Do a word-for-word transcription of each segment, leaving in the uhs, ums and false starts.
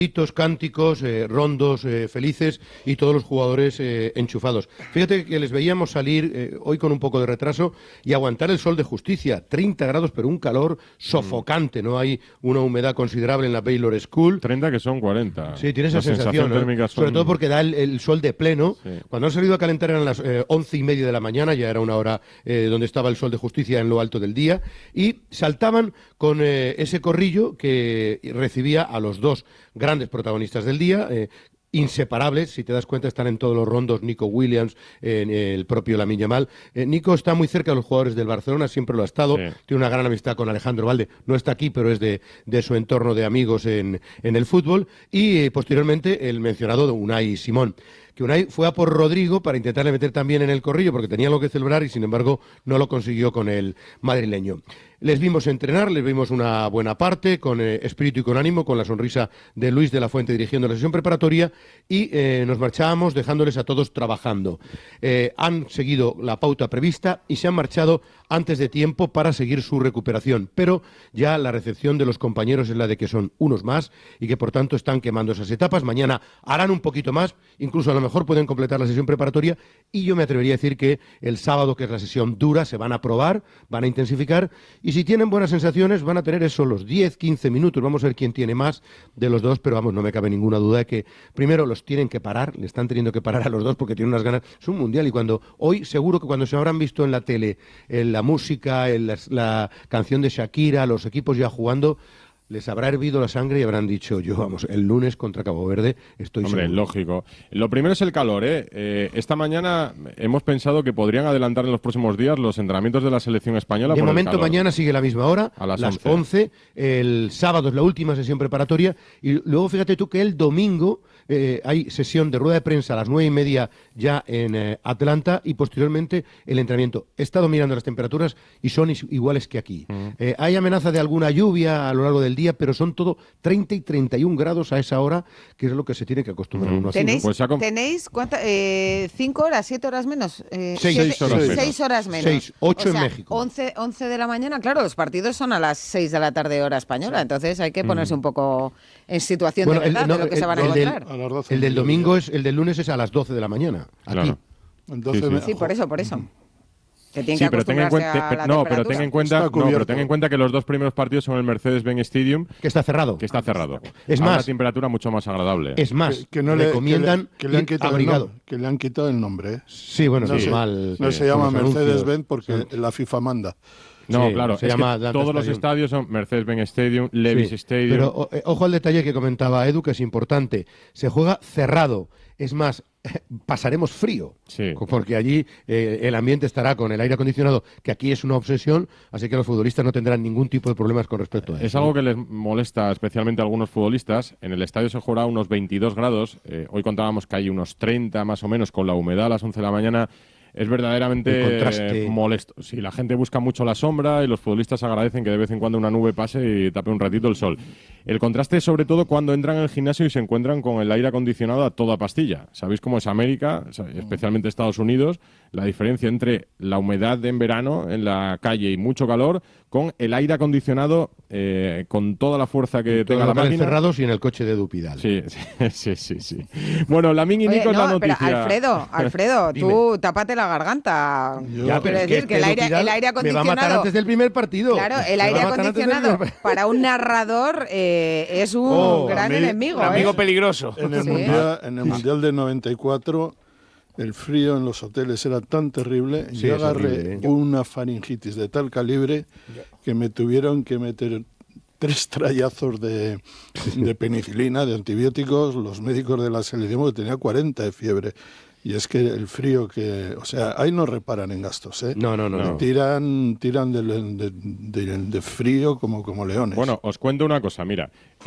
Gritos, cánticos, eh, rondos eh, felices y todos los jugadores eh, enchufados. Fíjate que les veíamos salir eh, hoy con un poco de retraso y aguantar el sol de Justicia, treinta grados pero un calor sofocante, no hay una humedad considerable en la Baylor School. treinta que son cuarenta. Sí, tiene esa la sensación, sensación ¿no? térmica son... Sobre todo porque da el, el sol de pleno. Sí. Cuando han salido a calentar eran las eh, once y media de la mañana, ya era una hora eh, donde estaba el sol de Justicia en lo alto del día, y saltaban con eh, ese corrillo que recibía a los dos grandes protagonistas del día, eh, inseparables, si te das cuenta están en todos los rondos, Nico Williams, eh, el propio Lamine Yamal. Eh, Nico está muy cerca de los jugadores del Barcelona, siempre lo ha estado, sí. Tiene una gran amistad con Alejandro Valde, no está aquí, pero es de, de su entorno de amigos en, en el fútbol, y eh, posteriormente el mencionado de Unai Simón. Que Unai fue a por Rodrigo para intentarle meter también en el corrillo porque tenía algo que celebrar y sin embargo no lo consiguió con el madrileño. Les vimos entrenar, les vimos una buena parte, con eh, espíritu y con ánimo, con la sonrisa de Luis de la Fuente dirigiendo la sesión preparatoria y eh, nos marchábamos dejándoles a todos trabajando. Eh, han seguido la pauta prevista y se han marchado antes de tiempo para seguir su recuperación, pero ya la recepción de los compañeros es la de que son unos más y que por tanto están quemando esas etapas. Mañana harán un poquito más, incluso a lo mejor pueden completar la sesión preparatoria y yo me atrevería a decir que el sábado, que es la sesión dura, se van a probar, van a intensificar y si tienen buenas sensaciones van a tener eso, los diez, quince minutos, vamos a ver quién tiene más de los dos, pero vamos, no me cabe ninguna duda de que primero los tienen que parar, le están teniendo que parar a los dos porque tienen unas ganas, es un mundial y cuando hoy seguro que cuando se habrán visto en la tele en la música, en la, la canción de Shakira, los equipos ya jugando, les habrá hervido la sangre y habrán dicho, yo, vamos, el lunes contra Cabo Verde estoy Hombre, seguro. lógico. Lo primero es el calor, ¿eh? ¿eh? Esta mañana hemos pensado que podrían adelantar en los próximos días los entrenamientos de la selección española. De por momento, el calor. mañana sigue la misma hora, a las, las once. once. El sábado es la última sesión preparatoria y luego fíjate tú que el domingo eh, hay sesión de rueda de prensa a las nueve y media ya en eh, Atlanta y posteriormente el entrenamiento. He estado mirando las temperaturas y son is iguales que aquí. Mm. Eh, hay amenaza de alguna lluvia a lo largo del día, pero son todo treinta y treinta y un grados a esa hora, que es lo que se tiene que acostumbrar mm. uno así. ¿Tenéis, ¿no? pues con... ¿tenéis cuánta, eh, cinco horas, siete horas menos? Eh, seis, siete, seis, horas seis, menos. seis horas menos. Seis, ocho o sea, en México. once, once de la mañana, claro, los partidos son a las seis de la tarde hora española, sí. Entonces hay que ponerse mm. un poco en situación bueno, de verdad el, no, de lo que el, se van a encontrar. Del, a el del domingo es, el del lunes es a las doce de la mañana, aquí. Claro. Sí, sí. sí, por eso, por eso. Que tiene sí, que pero ten en cuenta, a la no, pero ten en cuenta, no, pero ten en cuenta que los dos primeros partidos son el Mercedes-Benz Stadium, que está cerrado, que está cerrado. Es a más, una temperatura mucho más agradable. Es más, que, que no le recomiendan que le, que le han quitado abrigado. El nombre, que le han quitado el nombre. ¿eh? Sí, bueno, no es se, mal. No sí, se llama Mercedes-Benz porque sí. La FIFA manda. No, sí, claro, se es llama que Atlanta todos Stadium. los estadios son Mercedes-Benz Stadium, Levi's sí, Stadium. Pero eh, ojo al detalle que comentaba Edu, que es importante. Se juega cerrado. Es más, pasaremos frío, sí. porque allí eh, el ambiente estará con el aire acondicionado, que aquí es una obsesión, así que los futbolistas no tendrán ningún tipo de problemas con respecto a eso. Es algo que les molesta especialmente a algunos futbolistas. En el estadio se jugará unos veintidós grados, eh, hoy contábamos que hay unos treinta más o menos con la humedad a las once de la mañana. Es verdaderamente molesto. Sí, la gente busca mucho la sombra y los futbolistas agradecen que de vez en cuando una nube pase y tape un ratito el sol. El contraste es sobre todo cuando entran en el gimnasio y se encuentran con el aire acondicionado a toda pastilla. ¿Sabéis cómo es América, especialmente Estados Unidos? La diferencia entre la humedad en verano en la calle y mucho calor con el aire acondicionado eh, con toda la fuerza que tenga la máquina. Cerrados y en el coche de Dupidal. Sí, sí, sí, sí. Bueno, Lamine y Nico es no, la noticia. Pero Alfredo, Alfredo, tú tápate la garganta. Yo, ya, pero decir es que, que el aire, el aire acondicionado. Me va a matar antes del primer partido. Claro, el aire acondicionado para un narrador eh, es un oh, gran amigo, enemigo. Un amigo ¿eh? peligroso. En el, sí. mundial, en el Mundial de noventa y cuatro, el frío en los hoteles era tan terrible. Sí, yo agarré horrible, ¿eh? una faringitis de tal calibre que me tuvieron que meter tres trayazos de, de penicilina, de antibióticos, los médicos de la selección, que tenía cuarenta de fiebre. Y es que el frío que... O sea, ahí no reparan en gastos, ¿eh? No, no, no. no. Tiran, tiran de, de, de, de frío como, como leones. Bueno, os cuento una cosa. Mira,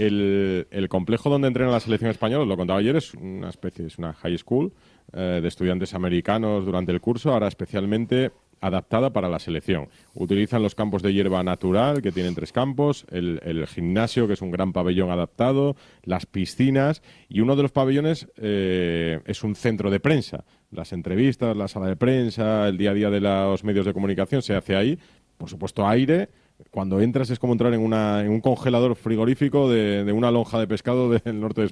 el, el complejo donde entrena la selección española, os lo contaba ayer, es una especie, es una high school eh, de estudiantes americanos durante el curso, ahora especialmente adaptada para la selección. Utilizan los campos de hierba natural, que tienen tres campos, el, el gimnasio, que es un gran pabellón adaptado, las piscinas, y uno de los pabellones eh, es un centro de prensa. Las entrevistas, la sala de prensa, el día a día de los medios de comunicación se hace ahí. Por supuesto, aire. Cuando entras es como entrar en, una, en un congelador frigorífico de, de una lonja de pescado del norte de España.